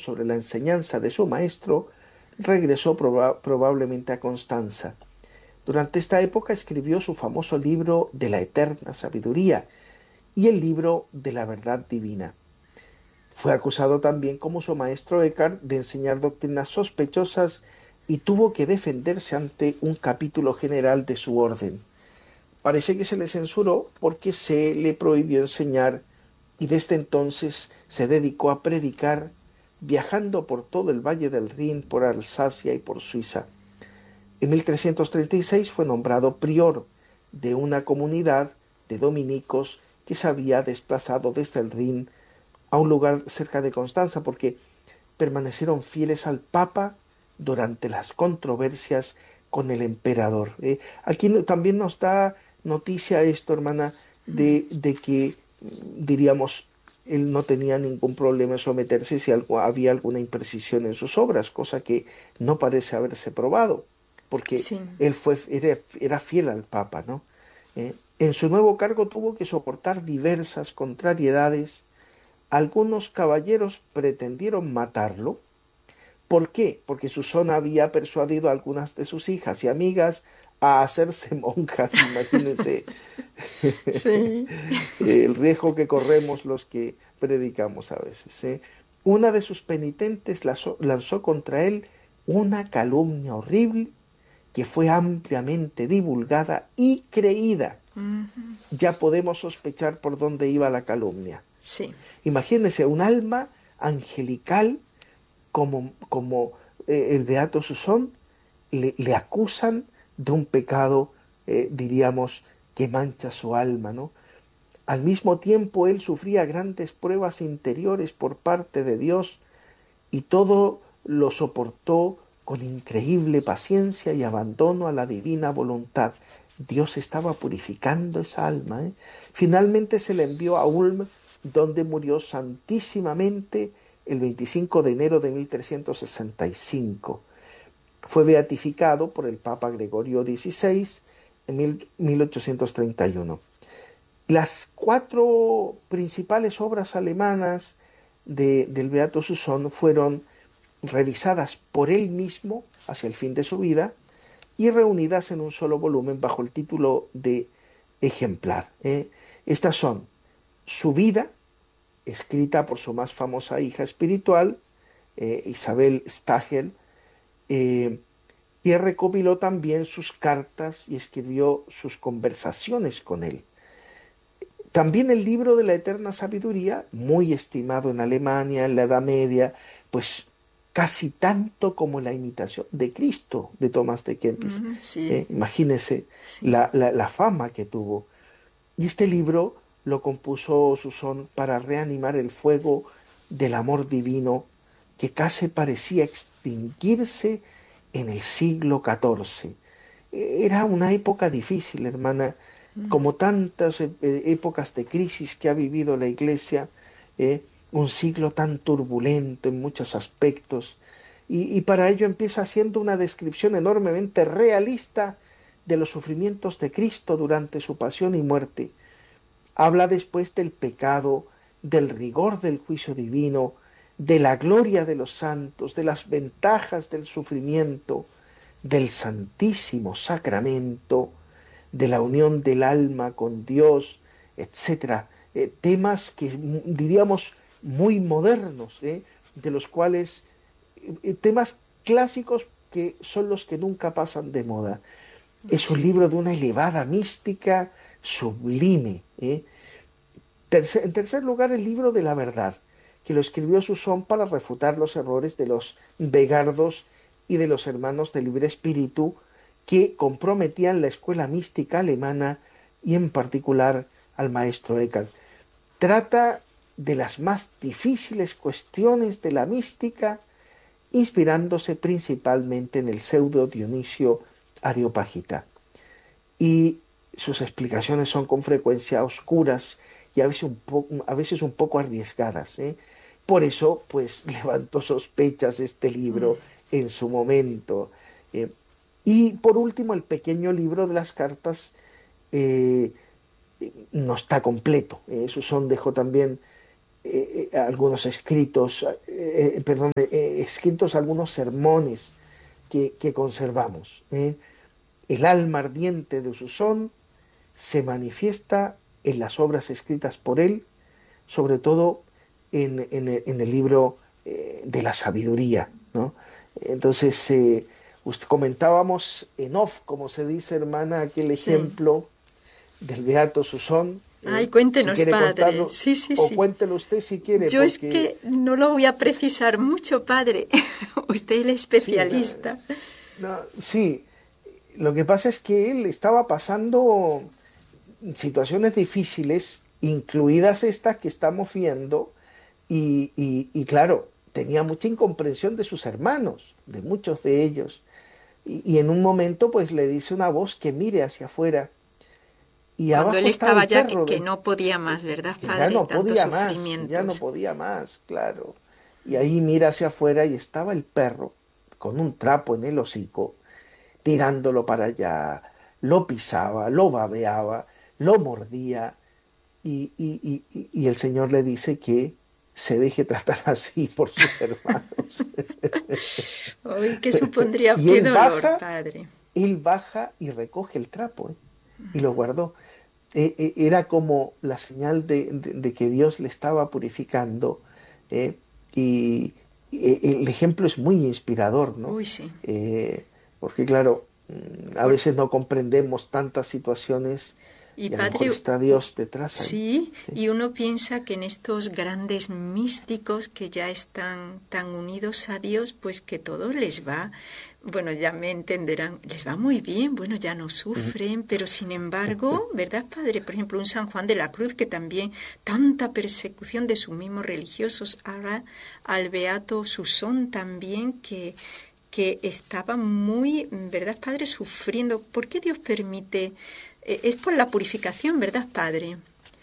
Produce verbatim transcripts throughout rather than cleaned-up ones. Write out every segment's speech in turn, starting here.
sobre la enseñanza de su maestro, regresó proba- probablemente a Constanza. Durante esta época escribió su famoso libro de la eterna sabiduría y el libro de la verdad divina. Fue acusado también, como su maestro Eckhart, de enseñar doctrinas sospechosas y tuvo que defenderse ante un capítulo general de su orden. Parece que se le censuró porque se le prohibió enseñar y desde entonces se dedicó a predicar, viajando por todo el Valle del Rin, por Alsacia y por Suiza. En mil trescientos treinta y seis fue nombrado prior de una comunidad de dominicos que se había desplazado desde el Rin a un lugar cerca de Constanza porque permanecieron fieles al Papa durante las controversias con el emperador. Eh, aquí no- también nos da noticia esto, hermana, de, de que, mm, diríamos, él no tenía ningún problema en someterse si algo- había alguna imprecisión en sus obras, cosa que no parece haberse probado, porque Sí. él fue, era, era fiel al Papa, ¿no? Eh, en su nuevo cargo tuvo que soportar diversas contrariedades. Algunos caballeros pretendieron matarlo. ¿Por qué? Porque Susana había persuadido a algunas de sus hijas y amigas a hacerse monjas. Imagínense Sí. el riesgo que corremos los que predicamos a veces, ¿eh? Una de sus penitentes lanzó, lanzó contra él una calumnia horrible que fue ampliamente divulgada y creída. Ujú. Ya podemos sospechar por dónde iba la calumnia. Sí. Imagínense un alma angelical como, como eh, el Beato Susón, le, le acusan de un pecado, eh, diríamos, que mancha su alma, ¿no? Al mismo tiempo, él sufría grandes pruebas interiores por parte de Dios y todo lo soportó con increíble paciencia y abandono a la divina voluntad. Dios estaba purificando esa alma, ¿eh? Finalmente se le envió a Ulm, donde murió santísimamente el veinticinco de enero de mil trescientos sesenta y cinco. Fue beatificado por el Papa Gregorio dieciséis en mil- 1831. Las cuatro principales obras alemanas de- del Beato Susón fueron revisadas por él mismo hacia el fin de su vida y reunidas en un solo volumen bajo el título de Ejemplar, ¿eh? Estas son su vida, escrita por su más famosa hija espiritual, eh, Isabel Stagel, eh, y recopiló también sus cartas y escribió sus conversaciones con él. También el libro de la Eterna Sabiduría, muy estimado en Alemania en la Edad Media, pues casi tanto como la imitación de Cristo de Tomás de Kempis. Mm, sí. Eh, imagínese Sí. la, la- la fama que tuvo. Y este libro lo compuso Susón para reanimar el fuego del amor divino que casi parecía extinguirse en el siglo catorce. Era una época difícil, hermana, como tantas eh, eh, épocas de crisis que ha vivido la Iglesia, eh, un siglo tan turbulento en muchos aspectos, y, y para ello empieza haciendo una descripción enormemente realista de los sufrimientos de Cristo durante su pasión y muerte. Habla después del pecado, del rigor del juicio divino, de la gloria de los santos, de las ventajas del sufrimiento, del Santísimo Sacramento, de la unión del alma con Dios, etcétera. Eh, temas que mm, diríamos muy modernos, ¿eh? De los cuales, eh, eh, temas clásicos que son los que nunca pasan de moda. Es un Sí. libro de una elevada mística sublime, ¿eh? Tercer- en tercer lugar, el libro de la verdad, que lo escribió Susón para refutar los errores de los Begardos y de los hermanos de libre espíritu que comprometían la escuela mística alemana y en particular al maestro Eckhart. Trata de las más difíciles cuestiones de la mística, inspirándose principalmente en el pseudo Dionisio Areopagita, y sus explicaciones son con frecuencia oscuras y a veces un, po- a veces un poco arriesgadas, ¿eh? Por eso, pues, levantó sospechas este libro en su momento. eh. Y por último, el pequeño libro de las cartas eh, no está completo. Eh, Susón dejó también eh, eh, algunos escritos, eh, perdón, eh, escritos algunos sermones que, que conservamos. ¿eh? El alma ardiente de Susón se manifiesta en las obras escritas por él, sobre todo en, en el, en el libro eh, de la sabiduría, ¿no? Entonces, eh, usted, comentábamos en off, como se dice, hermana, aquel Sí. ejemplo del Beato Susón. Ay, ¿eh? Si cuéntenos, quiere padre. contarlo, Sí, sí, o sí. cuéntelo usted si quiere, Yo es porque que no lo voy a precisar mucho, padre. Usted es el sí, no, especialista. no, sí, lo que pasa es que él estaba pasando situaciones difíciles, incluidas estas que estamos viendo, y, y- y claro, tenía mucha incomprensión de sus hermanos, de muchos de ellos, y, y en un momento pues le dice una voz que mire hacia afuera, y Cuando él abajo estaba estaba el ya que, perro que del, no podía más, ¿verdad, que ya padre? no Tantos podía más, que ya no sufrimientos. podía más, claro. Y ahí mira hacia afuera y estaba el perro con un trapo en el hocico, tirándolo para allá, lo pisaba, lo babeaba, lo mordía, y, y, y, y y el Señor le dice que se deje tratar así por sus hermanos. Uy, ¿qué supondría? Y Qué él dolor, baja, padre. él baja y recoge el trapo, ¿eh? Y lo guardó. Eh, eh, era como la señal de, de- de que Dios le estaba purificando, ¿eh? Y, y el ejemplo es muy inspirador, ¿no? Uy, sí. Eh, Porque claro, mm, a Por- veces no comprendemos tantas situaciones y y a lo mejor padre, está Dios detrás ahí. sí, Sí. y uno piensa que en estos grandes místicos que ya están tan unidos a Dios, pues que todo les va, bueno, ya me entenderán, les va muy bien, bueno, ya no Ujú. sufren, pero sin embargo, ¿verdad, padre? Por ejemplo, un San Juan de la Cruz que también tanta persecución de sus mismos religiosos, ahora al Beato Susón también que que estaba muy, ¿verdad, padre? Sufriendo. ¿Por qué Dios permite? Eh, es por la purificación, ¿verdad, padre?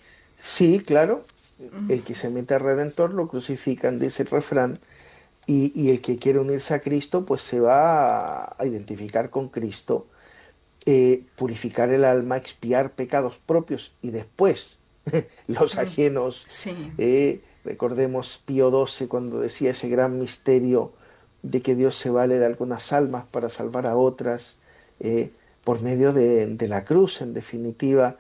Sí, claro, el que se mete al Redentor lo crucifican, dice el refrán, y, y el que quiere unirse a Cristo, pues se va a, a identificar con Cristo, eh, purificar el alma, expiar pecados propios y después los ajenos. Sí. eh, recordemos Pío doce cuando decía ese gran misterio de que Dios se vale de algunas almas para salvar a otras, eh, por medio de, de la cruz, en definitiva.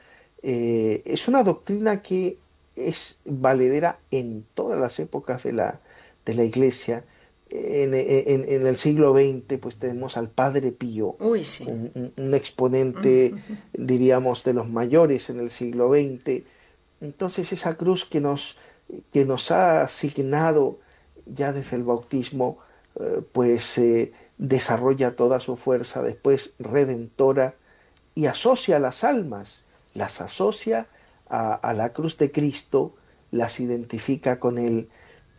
Eh, es una doctrina que es valedera en todas las épocas de la, de la Iglesia. En, en- en el siglo veinte, pues tenemos al Padre Pío, Uy, sí. un, un- un exponente, diríamos, de los mayores en el siglo veinte. Entonces esa cruz que nos, que nos ha asignado ya desde el bautismo, eh, pues eh, desarrolla toda su fuerza después redentora y asocia a las almas, las asocia a, a la cruz de Cristo, las identifica con él,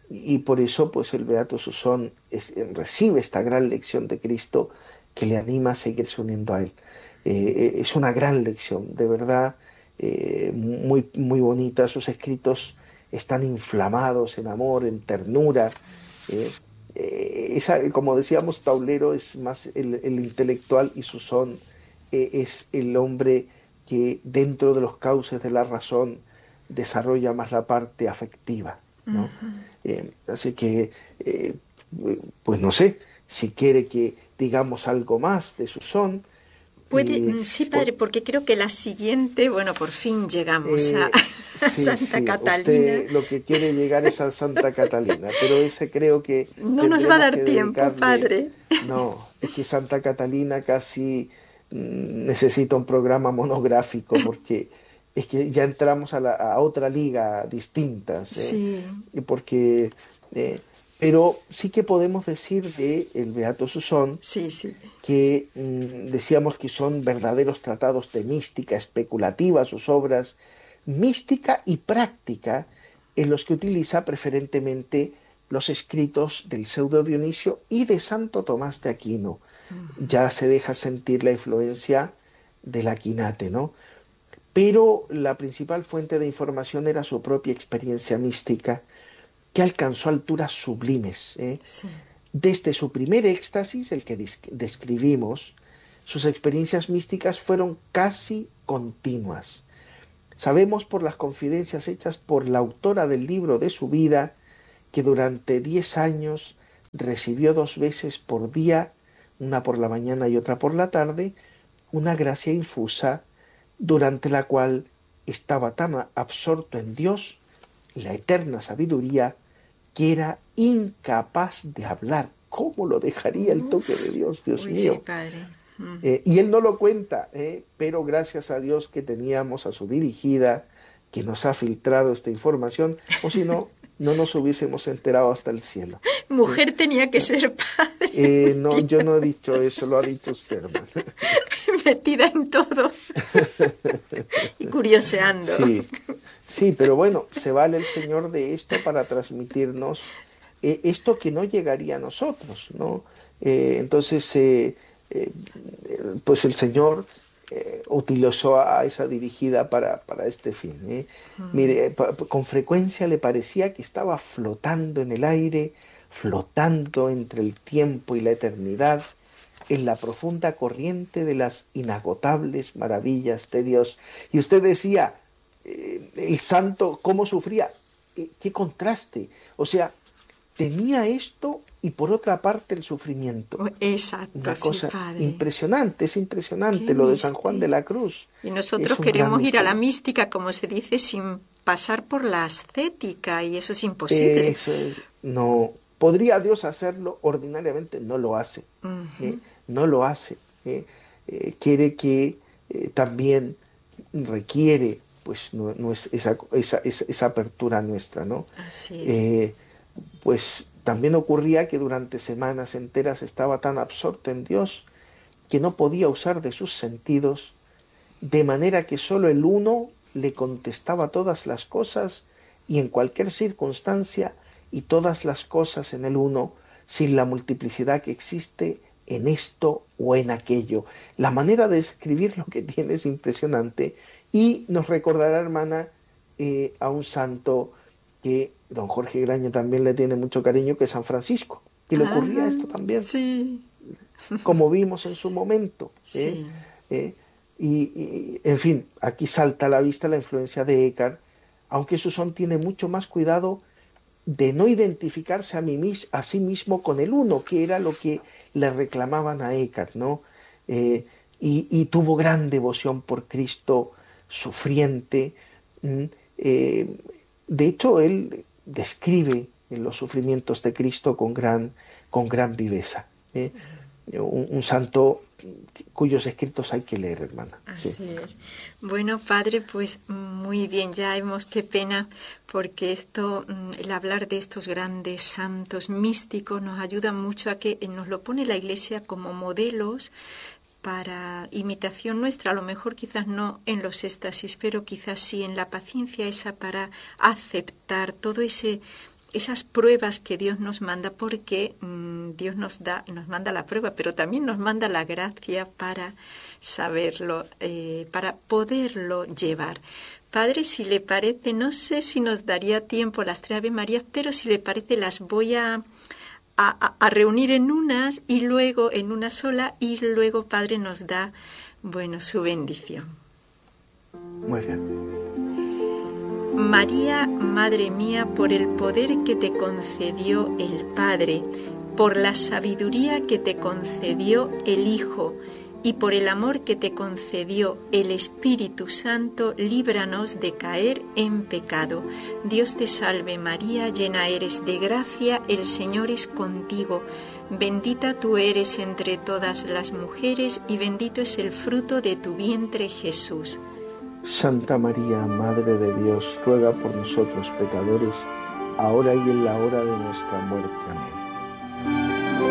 y por eso pues el Beato Susón es- recibe esta gran lección de Cristo que le anima a seguirse uniendo a él. Eh, eh, es una gran lección, de verdad, eh, muy, muy bonita. Sus escritos están inflamados en amor, en ternura. eh. Eh, esa, como decíamos, Taulero es más el, el intelectual, y Susón eh, es el hombre que dentro de los cauces de la razón desarrolla más la parte afectiva, ¿no? Eh, así que, eh, pues no sé, si quiere que digamos algo más de Susón, Puede, eh, mm, sí, padre, por- porque creo que la siguiente, bueno, por fin llegamos a, eh, a sí, Santa sí, Catalina. usted lo que quiere llegar es a Santa Catalina, pero ese creo que No nos va a tendremos dar que tiempo, dedicarle, padre. no, es que Santa Catalina casi mm, necesita un programa monográfico, porque es que ya entramos a, la- a otra liga distintas, ¿eh? Sí, Y porque, eh, pero sí que podemos decir de el Beato Susón sí, sí. que mm, decíamos que son verdaderos tratados de mística especulativa, sus obras, mística y práctica, en los que utiliza preferentemente los escritos del pseudo Dionisio y de Santo Tomás de Aquino. Ya se deja sentir la influencia del Aquinate, ¿no? Pero la principal fuente de información era su propia experiencia mística, que alcanzó alturas sublimes, ¿eh? Sí. Desde su primer éxtasis, el que dis- describimos, sus experiencias místicas fueron casi continuas. Sabemos por las confidencias hechas por la autora del libro de su vida que durante diez años recibió dos veces por día, una por la mañana y otra por la tarde, una gracia infusa durante la cual estaba tan absorto en Dios y la eterna sabiduría que era incapaz de hablar. ¿Cómo lo dejaría el toque de Dios, Dios Uy, mío? sí, padre. Mm. Eh, y él no lo cuenta, eh, pero gracias a Dios que teníamos a su dirigida, que nos ha filtrado esta información, o si no, no nos hubiésemos enterado hasta el cielo. Eh, Mujer tenía que ser padre, eh, no, yo metida, no he dicho eso, lo ha dicho usted, hermano. metida en todo y curioseando. Sí, sí, pero bueno, se vale el Señor de esto para transmitirnos eh, esto que no llegaría a nosotros, ¿no? Eh, entonces, eh, eh, pues el Señor eh, utilizó a esa dirigida para, para este fin, ¿eh? Mire, pa- pa- con frecuencia le parecía que estaba flotando en el aire, flotando entre el tiempo y la eternidad, en la profunda corriente de las inagotables maravillas de Dios. Y usted decía, eh, el santo, ¿cómo sufría? Eh, qué contraste. O sea, tenía esto y por otra parte el sufrimiento. Exacto, Una sí, cosa padre. impresionante, es Qué impresionante lo de San Juan de misterio. la Cruz. Y Es nosotros un gran queremos ir a la misterio. mística, como se dice, sin pasar por la ascética, y eso es imposible. Eso es, no, podría Dios hacerlo, ordinariamente no lo hace, ¿eh? Ujú. No lo hace, ¿eh? Eh, quiere que eh, también requiere, pues, no, no es esa, esa, esa, esa apertura nuestra, ¿no? Así es. Eh, pues también ocurría que durante semanas enteras estaba tan absorto en Dios que no podía usar de sus sentidos, de manera que sólo el uno le contestaba todas las cosas y en cualquier circunstancia y todas las cosas en el uno, sin la multiplicidad que existe en esto o en aquello. La manera de escribir lo que tiene es impresionante y nos recordará, hermana, eh, a un santo que don Jorge Graña también le tiene mucho cariño, que es San Francisco, que le ocurría Ajá, esto también, sí, como vimos en su momento. ¿eh? sí. ¿eh? Y, y, en fin, aquí salta a la vista la influencia de Eckhart, aunque Susón tiene mucho más cuidado de no identificarse a, mí, mis- a sí mismo con el uno, que era lo que le reclamaban a Eckhart, ¿no? Eh, y, y tuvo gran devoción por Cristo sufriente. ¿m? Eh, de hecho, él describe los sufrimientos de Cristo con gran, con gran viveza. ¿eh? Un, un santo cuyos escritos hay que leer, hermana. Sí. Así es. Bueno, padre, pues muy bien, ya hemos, qué pena, porque esto, mm, el hablar de estos grandes santos místicos nos ayuda mucho a que nos lo pone la Iglesia como modelos para imitación nuestra, a lo mejor quizás no en los éxtasis, pero quizás sí en la paciencia esa para aceptar todo ese esas pruebas que Dios nos manda, porque mmm, Dios nos da, nos manda la prueba, pero también nos manda la gracia para saberlo, eh, para poderlo llevar. Padre, si le parece, no sé si nos daría tiempo las tres Ave Marías, pero si le parece las voy a, a, a reunir en unas y luego en una sola, y luego Padre nos da, bueno, su bendición. Muy bien. María, Madre mía, por el poder que te concedió el Padre, por la sabiduría que te concedió el Hijo y por el amor que te concedió el Espíritu Santo, líbranos de caer en pecado. Dios te salve María, llena eres de gracia, el Señor es contigo. Bendita tú eres entre todas las mujeres y bendito es el fruto de tu vientre Jesús. Santa María, Madre de Dios, ruega por nosotros pecadores, ahora y en la hora de nuestra muerte. Amén.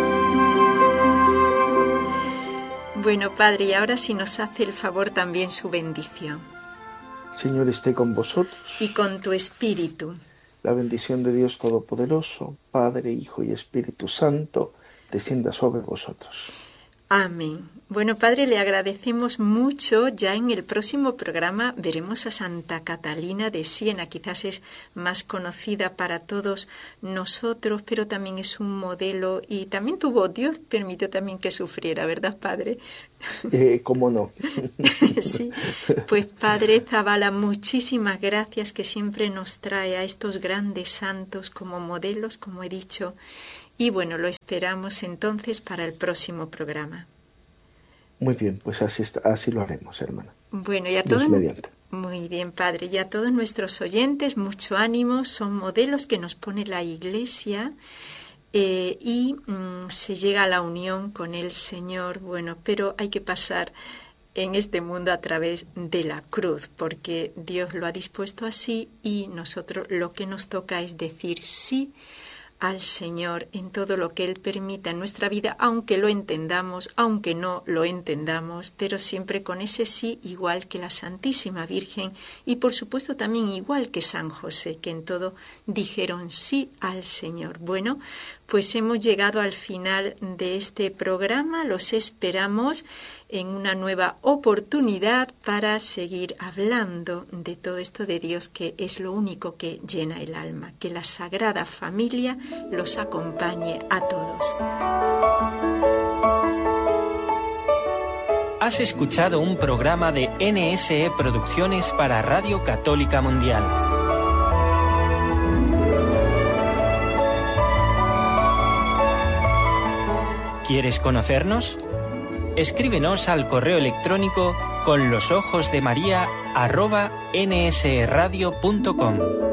Bueno, Padre, y ahora si nos hace el favor también su bendición. Señor esté con vosotros. Y con tu espíritu. La bendición de Dios Todopoderoso, Padre, Hijo y Espíritu Santo, descienda sobre vosotros. Amén. Bueno, Padre, le agradecemos mucho. Ya en el próximo programa veremos a Santa Catalina de Siena. Quizás es más conocida para todos nosotros, pero también es un modelo y también tuvo, Dios permitió también que sufriera, ¿verdad, Padre? Eh, ¿Cómo no? Sí, pues Padre Zavala, muchísimas gracias que siempre nos trae a estos grandes santos como modelos, como he dicho. Y bueno, lo esperamos entonces para el próximo programa. Muy bien, pues así, está, así lo haremos, hermana. Bueno, y a Dios todos, mediante. muy bien, Padre, y a todos nuestros oyentes, mucho ánimo, son modelos que nos pone la Iglesia eh, y mm, se llega a la unión con el Señor, bueno, pero hay que pasar en este mundo a través de la cruz, porque Dios lo ha dispuesto así y nosotros lo que nos toca es decir sí al Señor en todo lo que Él permita en nuestra vida, aunque lo entendamos, aunque no lo entendamos, pero siempre con ese sí, igual que la Santísima Virgen y por supuesto también igual que San José, que en todo dijeron sí al Señor. Bueno, pues hemos llegado al final de este programa, los esperamos en una nueva oportunidad para seguir hablando de todo esto de Dios, que es lo único que llena el alma. Que la Sagrada Familia los acompañe a todos. Has escuchado un programa de N S E Producciones para Radio Católica Mundial. ¿Quieres conocernos? Escríbenos al correo electrónico con los ojos de María arroba nsradio punto com.